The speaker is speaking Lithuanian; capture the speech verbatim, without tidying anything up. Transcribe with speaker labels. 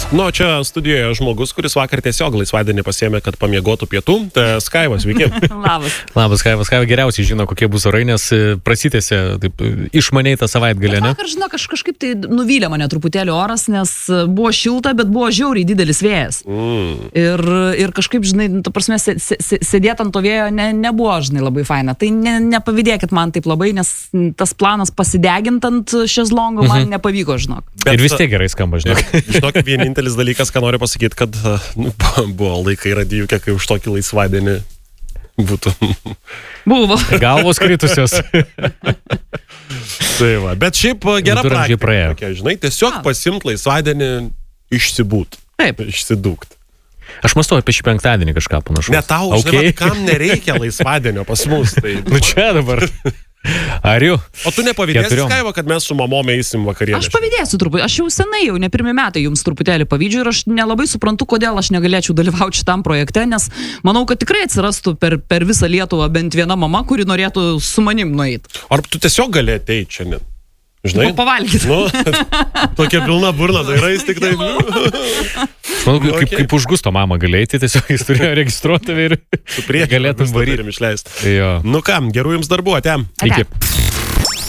Speaker 1: Nu, čia studijoje žmogus, kuris vakar tiesiog laisvadienį pasiėmė, kad pamiegotų pietų. Tai Skaivas, sveiki.
Speaker 2: Labas.
Speaker 3: Labas, Skaivas. Skaivas geriausiai žino, kokie bus orai, nes prasitėsi taip išmaniai tą savaitgalį, ne?
Speaker 2: Vakar, žinok, kaž, kažkaip tai nuvylė mane truputėlį oras, nes buvo šilta, bet buvo žiauriai didelis vėjas. Mm. Ir, ir kažkaip, žinai, ta prasme, sėdėti ant to vėjo ne, nebuvo, žinai, labai faina. Tai ne, nepavydėkit man taip labai, nes tas planas pasidegint ant šezlongo man mhm. nepavyko, žinok.
Speaker 3: Bet, ir vis tiek gerai skamba, žinok.
Speaker 1: Žinok, vienintelis dalykas, ką noriu pasakyti, kad nu, buvo laikai radijuke, kai už tokį laisvadienį būtų.
Speaker 2: Buvo.
Speaker 3: Galvos kritusios.
Speaker 1: Tai va, bet šiaip gera praktika. Tokia, žinai, tiesiog pasimt laisvadienį išsibūt.
Speaker 2: Taip.
Speaker 1: Išsidūkt.
Speaker 3: Aš mąstau apie šį penktadienį kažką panašu.
Speaker 1: Ne tau,
Speaker 3: okay.
Speaker 1: žinai, kam nereikia laisvadienio pas mus. Tai,
Speaker 3: nu čia dabar. Ar jau?
Speaker 1: O tu nepavydėsi, Skaiva, kad mes su mamom eisim vakarienę?
Speaker 2: Aš pavydėsiu truputį. Aš jau senai, jau ne pirmi metai jums truputėlį pavydžiu ir aš nelabai suprantu, kodėl aš negalėčiau dalyvauti šitam projekte, nes manau, kad tikrai atsirastų per, per visą Lietuvą bent viena mama, kuri norėtų su manim nueiti.
Speaker 1: Ar tu tiesiog gali ateiti šiandien? Žinai?
Speaker 2: Nu, pavalgyti.
Speaker 1: Nu, tokia pilna burna dairais tik taip.
Speaker 3: Manau, kaip, okay. kaip už Gusto mamą galėjai, tiesiog jis turėjo registruoti ir
Speaker 1: galėtum
Speaker 3: varyti.
Speaker 1: Nu kam, gerų jums darbų, atėm.
Speaker 3: Iki.